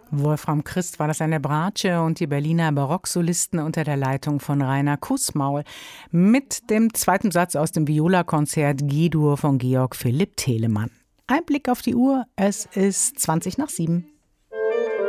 Wolfram Christ war das, eine Bratsche, und die Berliner Barocksolisten unter der Leitung von Rainer Kussmaul mit dem zweiten Satz aus dem Viola-Konzert G-Dur von Georg Philipp Telemann. Ein Blick auf die Uhr, es ist 7:20.